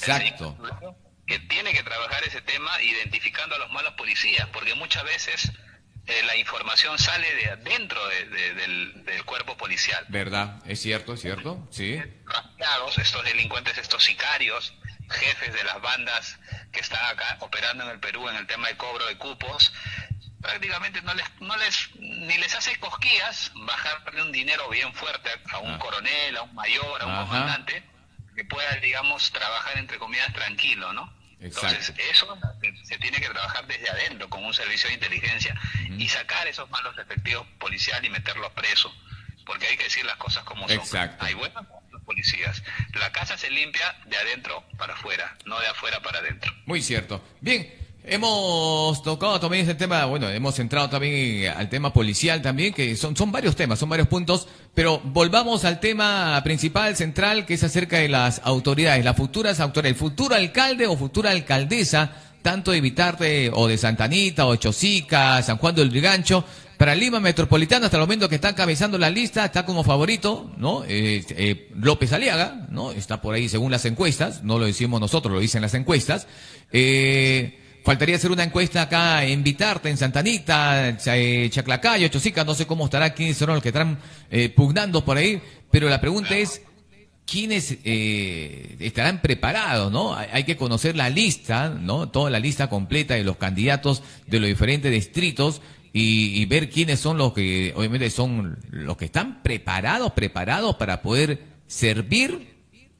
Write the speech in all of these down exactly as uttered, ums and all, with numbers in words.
Exacto. Que tiene que trabajar ese tema identificando a los malos policías, porque muchas veces eh, la información sale de adentro de, de, del, del cuerpo policial. ¿Verdad? Es cierto, es cierto, sí. Rastreados, estos delincuentes, estos sicarios, jefes de las bandas que están acá operando en el Perú en el tema de cobro de cupos, prácticamente no les, no les, ni les hace cosquillas bajarle un dinero bien fuerte a, a un ah. coronel, a un mayor, a un Ajá. comandante, que pueda, digamos, trabajar entre comillas tranquilo, ¿no? Exacto. Entonces eso se, se tiene que trabajar desde adentro con un servicio de inteligencia uh-huh. y sacar esos malos efectivos policiales y meterlos presos, porque hay que decir las cosas como son. Exacto. Hay buenos policías. La casa se limpia de adentro para afuera, no de afuera para adentro. Muy cierto. Bien, hemos tocado también ese tema, bueno, hemos entrado también al tema policial también, que son, son varios temas, son varios puntos, pero volvamos al tema principal, central, que es acerca de las autoridades, las futuras autoridades, el futuro alcalde o futura alcaldesa, tanto de Vitarte o de Santa Anita o de Chosica, San Juan del Lurigancho, para Lima Metropolitana, hasta el momento que está encabezando la lista, está como favorito, ¿no? Eh, eh, López Aliaga, ¿no? Está por ahí según las encuestas, no lo decimos nosotros, lo dicen las encuestas. Eh... Faltaría hacer una encuesta acá en Vitarte, en Santa Anita, eh, Chaclacayo, Chosica, no sé cómo estará, quiénes son los que están eh, pugnando por ahí, pero la pregunta es, ¿quiénes eh, estarán preparados, no? Hay, hay que conocer la lista, ¿no? Toda la lista completa de los candidatos de los diferentes distritos y, y ver quiénes son los que, obviamente, son los que están preparados, preparados para poder servir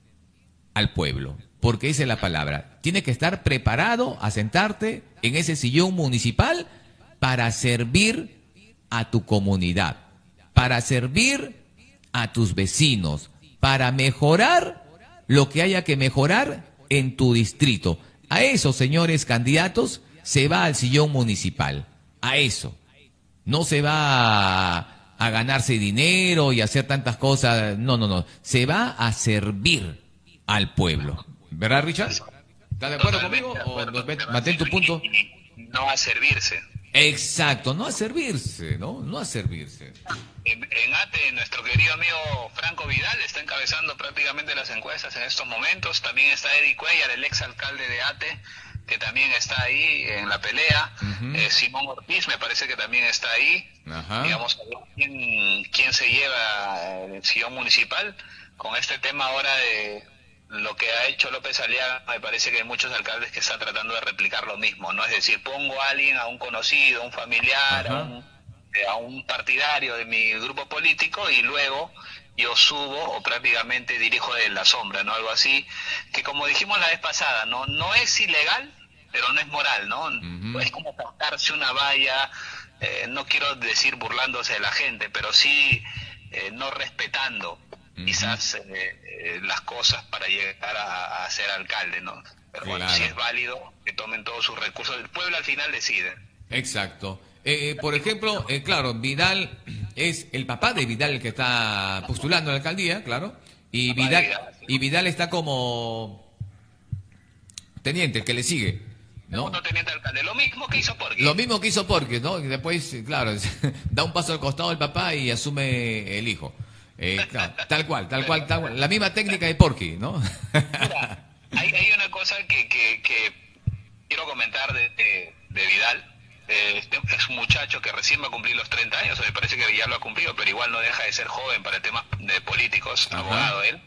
al pueblo. Porque esa es la palabra. Tienes que estar preparado a sentarte en ese sillón municipal para servir a tu comunidad, para servir a tus vecinos, para mejorar lo que haya que mejorar en tu distrito. A eso, señores candidatos, se va al sillón municipal. A eso. No se va a, a ganarse dinero y hacer tantas cosas. No, no, no. Se va a servir al pueblo. ¿Verdad, Richard? ¿Estás de acuerdo conmigo o mantén tu punto? No a servirse. Exacto, no a servirse, ¿no? No a servirse. En, en ATE, nuestro querido amigo Franco Vidal está encabezando prácticamente las encuestas en estos momentos. También está Eddie Cuellar, el ex alcalde de ATE, que también está ahí en la pelea. Uh-huh. eh, Simón Ortiz me parece que también está ahí. Uh-huh. Digamos, ¿quién, quién se lleva el sillón municipal con este tema ahora de lo que ha hecho López Aliaga? Me parece que hay muchos alcaldes que están tratando de replicar lo mismo, ¿no? Es decir, pongo a alguien, a un conocido, a un familiar, a un, eh, a un partidario de mi grupo político y luego yo subo o prácticamente dirijo de la sombra, ¿no? Algo así, que como dijimos la vez pasada, no no es ilegal, pero no es moral, ¿no? Uh-huh. Es como saltarse una valla, eh, no quiero decir burlándose de la gente, pero sí eh, no respetando quizás eh, eh, las cosas para llegar a, a ser alcalde, ¿no? Pero claro. Bueno, si es válido, que tomen todos sus recursos. El pueblo al final decide. Exacto. Eh, por ejemplo, eh, claro, Vidal es el papá de Vidal el que está postulando a la alcaldía, claro. Y Vidal, Vidal sí. y Vidal está como teniente, el que le sigue, ¿no? Segundo teniente alcalde, lo mismo que hizo Porky. Lo mismo que hizo Porky, ¿no? Y después, claro, da un paso al costado el papá y asume el hijo. Eh, claro, tal cual, tal cual, tal cual. La misma técnica de Porky, ¿no? Mira, hay, hay una cosa que, que, que quiero comentar de, de, de Vidal. Eh, este es un muchacho que recién va a cumplir los treinta años, me parece que ya lo ha cumplido, pero igual no deja de ser joven para temas de políticos, Ajá. abogado él.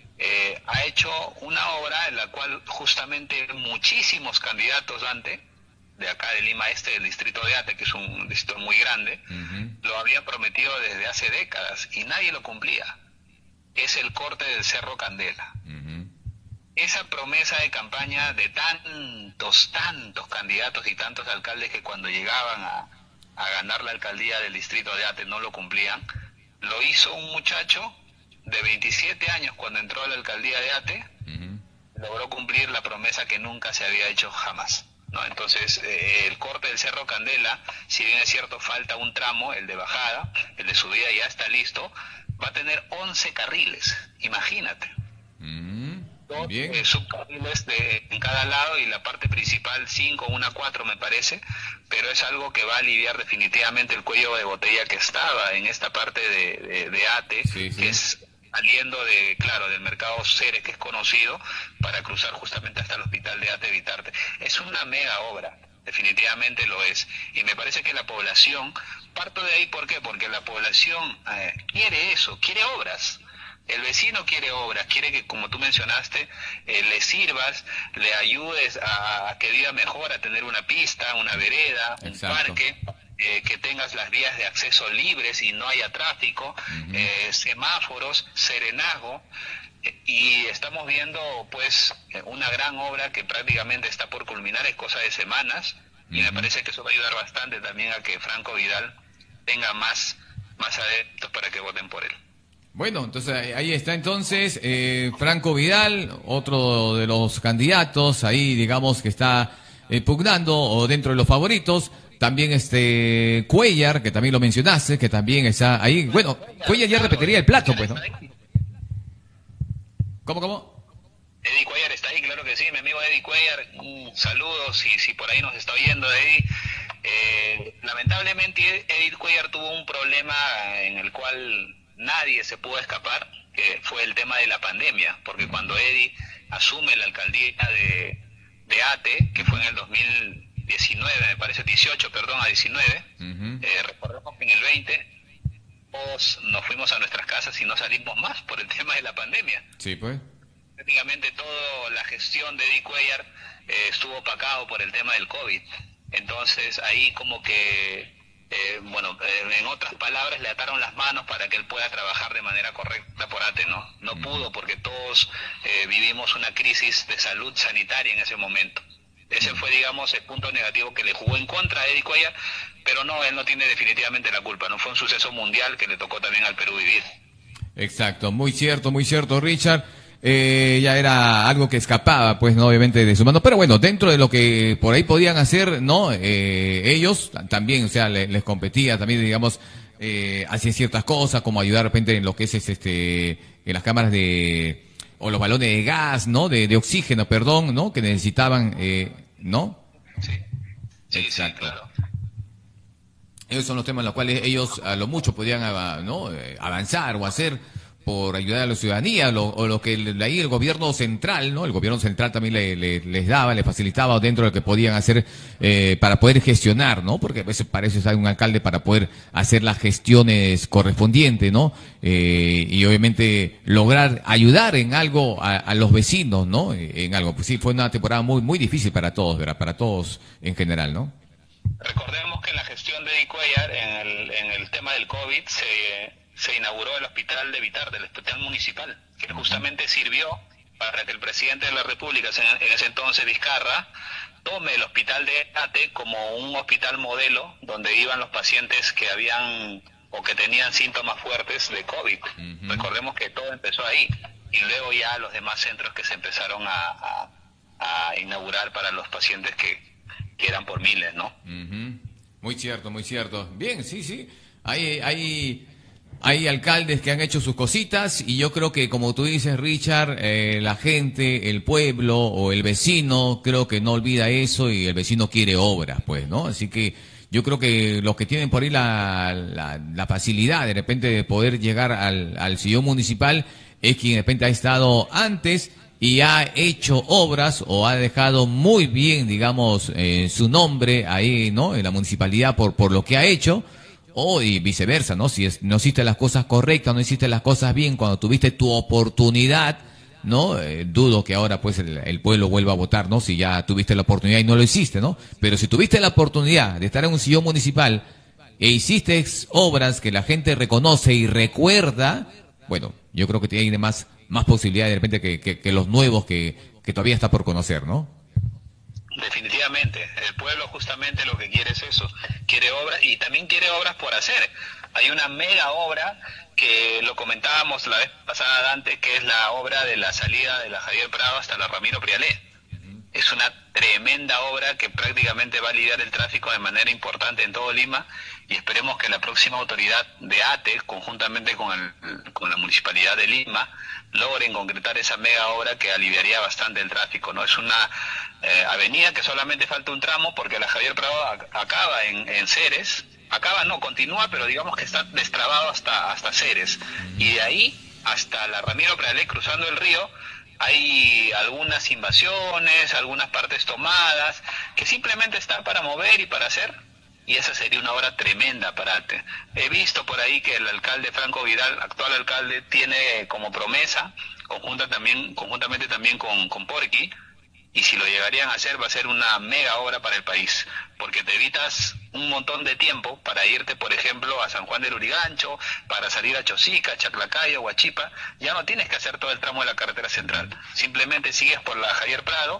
Eh, ha hecho una obra en la cual justamente muchísimos candidatos antes, de acá de Lima Este, del distrito de Ate, que es un distrito muy grande, uh-huh. lo había prometido desde hace décadas y nadie lo cumplía. Es el corte del Cerro Candela. Uh-huh. Esa promesa de campaña de tantos, tantos candidatos y tantos alcaldes que cuando llegaban a, a ganar la alcaldía del distrito de Ate no lo cumplían, lo hizo un muchacho de veintisiete años cuando entró a la alcaldía de Ate, uh-huh. logró cumplir la promesa que nunca se había hecho jamás. ¿No? Entonces, eh, el corte del Cerro Candela, si bien es cierto, falta un tramo, el de bajada, el de subida ya está listo, va a tener once carriles, imagínate. Mm, Dos bien. eh, subcarriles de, en cada lado y la parte principal cinco, una cuatro me parece, pero es algo que va a aliviar definitivamente el cuello de botella que estaba en esta parte de, de, de Ate, sí, sí. que es saliendo de, claro, del mercado Ceres, que es conocido, para cruzar justamente hasta el hospital de Ate Vitarte. Es una mega obra, definitivamente lo es. Y me parece que la población, parto de ahí, ¿por qué? Porque la población eh, quiere eso, quiere obras. El vecino quiere obras, quiere que, como tú mencionaste, eh, le sirvas, le ayudes a, a que viva mejor, a tener una pista, una vereda, un Exacto. parque, eh, que tengas las vías de acceso libres y no haya tráfico, Uh-huh. eh, semáforos, serenazgo, eh, y estamos viendo pues eh, una gran obra que prácticamente está por culminar, es cosa de semanas, y Uh-huh. me parece que eso va a ayudar bastante también a que Franco Vidal tenga más, más adeptos para que voten por él. Bueno, entonces ahí está entonces eh, Franco Vidal, otro de los candidatos ahí, digamos, que está eh, pugnando o dentro de los favoritos. También este Cuellar, que también lo mencionaste, que también está ahí. Bueno, Cuellar ya repetiría el plato, pues, ¿no? ¿Cómo, cómo? Eddie Cuellar está ahí, claro que sí, mi amigo Eddie Cuellar, un saludo si, si por ahí nos está oyendo, Eddie. Eh, lamentablemente Eddie Cuellar tuvo un problema en el cual nadie se pudo escapar, que fue el tema de la pandemia, porque cuando Eddie asume la alcaldía de, de Ate, que fue en el dos mil diecinueve, me parece, dieciocho, perdón, a diecinueve, Uh-huh. eh, recordemos que en el veinte todos nos fuimos a nuestras casas y no salimos más por el tema de la pandemia. Sí, pues. Prácticamente toda la gestión de Eddie Cuellar eh, estuvo opacado por el tema del COVID. Entonces ahí como que, eh, bueno, eh, en otras palabras, le ataron las manos para que él pueda trabajar de manera correcta por Ate, ¿no? No pudo porque todos eh, vivimos una crisis de salud sanitaria en ese momento. Ese fue, digamos, el punto negativo que le jugó en contra a Eddie Cuellar, pero no, él no tiene definitivamente la culpa, no fue un suceso mundial que le tocó también al Perú vivir. Exacto, muy cierto, muy cierto, Richard. Eh, ya era algo que escapaba, pues, no, obviamente, de su mano. Pero bueno, dentro de lo que por ahí podían hacer, ¿no? Eh, ellos también, o sea, le- les competía también, digamos, eh, hacían ciertas cosas, como ayudar de repente en lo que es este, en las cámaras de, o los balones de gas, ¿no? De, de oxígeno, perdón, ¿no? Que necesitaban, eh, ¿no? Sí, sí, Exacto. sí, claro. Esos son los temas en los cuales ellos a lo mucho podían ava- ¿no? Eh, avanzar o hacer por ayudar a la ciudadanía, lo- o lo que el- ahí el gobierno central, ¿no? El gobierno central también le- le- les daba, les facilitaba dentro de lo que podían hacer eh, para poder gestionar, ¿no? Porque a veces para eso está un alcalde para poder hacer las gestiones correspondientes, ¿no? Eh, y obviamente lograr ayudar en algo a, a los vecinos, ¿no? Eh, En algo. Pues sí, fue una temporada muy muy difícil para todos, ¿verdad? Para todos en general, ¿no? Recordemos que en la gestión de Eddie Cuellar, en el, en el tema del COVID, se, se inauguró el hospital de Vitarte, el hospital municipal, que justamente sirvió para que el presidente de la República, en, en ese entonces Vizcarra, tome el hospital de Ate como un hospital modelo donde iban los pacientes que habían o que tenían síntomas fuertes de COVID. Ujú. Recordemos que todo empezó ahí y luego ya los demás centros que se empezaron a, a, a inaugurar para los pacientes que, que eran por miles, ¿no? Ujú. Muy cierto, muy cierto. Bien, sí, sí. Hay, hay, hay alcaldes que han hecho sus cositas y yo creo que, como tú dices, Richard, eh, la gente, el pueblo o el vecino, creo que no olvida eso y el vecino quiere obras, pues, ¿no? Así que yo creo que los que tienen por ahí la, la, la facilidad de repente de poder llegar al, al sillón municipal es quien de repente ha estado antes y ha hecho obras o ha dejado muy bien, digamos, eh, su nombre ahí, ¿no? En la municipalidad por, por lo que ha hecho, o y viceversa, ¿no? Si es, no hiciste las cosas correctas, no hiciste las cosas bien cuando tuviste tu oportunidad, ¿no? Eh, dudo que ahora pues el, el pueblo vuelva a votar, ¿no? Si ya tuviste la oportunidad y no lo hiciste, ¿no? Pero si tuviste la oportunidad de estar en un sillón municipal e hiciste ex- obras que la gente reconoce y recuerda, bueno, yo creo que tiene más, más posibilidad de repente que, que, que los nuevos que, que todavía está por conocer, ¿no? Definitivamente, el pueblo justamente lo que quiere es eso, quiere obras y también quiere obras por hacer. Hay una mega obra que lo comentábamos la vez pasada, Dante, que es la obra de la salida de la Javier Prado hasta la Ramiro Prialé. Es una tremenda obra que prácticamente va a aliviar el tráfico de manera importante en todo Lima y esperemos que la próxima autoridad de Ate, conjuntamente con, el, con la Municipalidad de Lima, logren concretar esa mega obra que aliviaría bastante el tráfico, ¿no? Es una eh, avenida que solamente falta un tramo porque la Javier Prado ac- acaba en, en Ceres, acaba no, continúa, pero digamos que está destrabado hasta, hasta Ceres, y de ahí hasta la Ramiro Prealé cruzando el río, hay algunas invasiones, algunas partes tomadas, que simplemente están para mover y para hacer, y esa sería una obra tremenda para Arte. He visto por ahí que el alcalde Franco Vidal, actual alcalde, tiene como promesa, conjunta también, conjuntamente también con, con Porqui, y si lo llegarían a hacer va a ser una mega obra para el país, porque te evitas un montón de tiempo para irte, por ejemplo, a San Juan del Urigancho, para salir a Chosica, Chaclacayo, Huachipa. Ya no tienes que hacer todo el tramo de la carretera central, simplemente sigues por la Javier Prado,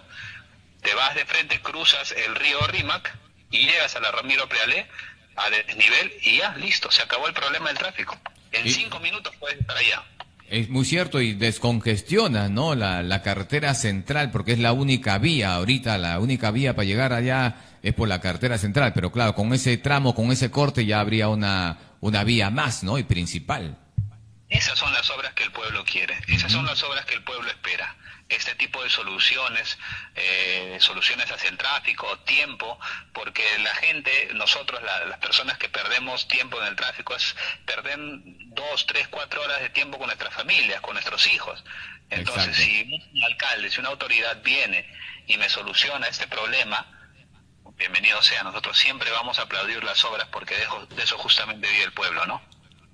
te vas de frente, cruzas el río Rímac y llegas a la Ramiro Prealé a desnivel y ya, listo, se acabó el problema del tráfico. En cinco minutos puedes estar allá. Es muy cierto, y descongestiona, ¿no? La, la carretera central, porque es la única vía ahorita, la única vía para llegar allá es por la carretera central, pero claro, con ese tramo, con ese corte ya habría una, una vía más, ¿no? Y principal. Esas son las obras que el pueblo quiere, esas son las obras que el pueblo espera. Este tipo de soluciones, eh, soluciones hacia el tráfico, tiempo, porque la gente, nosotros, la, las personas que perdemos tiempo en el tráfico, es perder dos, tres, cuatro horas de tiempo con nuestras familias, con nuestros hijos. Entonces, Exacto. si un alcalde, si una autoridad viene y me soluciona este problema, bienvenido sea. Nosotros siempre vamos a aplaudir las obras porque de eso, de eso justamente vive el pueblo, ¿no?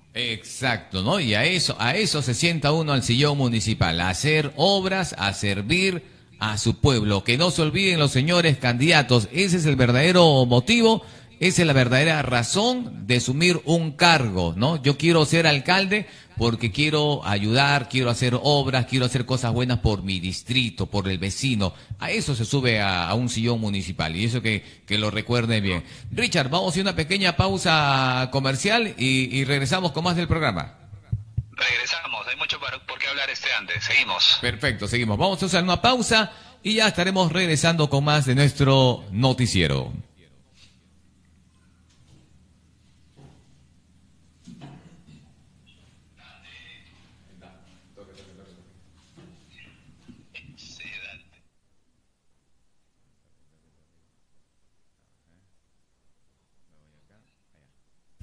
Exacto, ¿no? Y a eso, a eso se sienta uno al sillón municipal, a hacer obras, a servir a su pueblo. Que no se olviden los señores candidatos, ese es el verdadero motivo, esa es la verdadera razón de asumir un cargo, ¿no? Yo quiero ser alcalde porque quiero ayudar, quiero hacer obras, quiero hacer cosas buenas por mi distrito, por el vecino. A eso se sube a, a un sillón municipal, y eso que, que lo recuerden bien. Richard, vamos a hacer una pequeña pausa comercial y, y regresamos con más del programa. Regresamos, hay mucho por, por qué hablar este antes, seguimos. Perfecto, seguimos. Vamos a hacer una pausa y ya estaremos regresando con más de nuestro noticiero.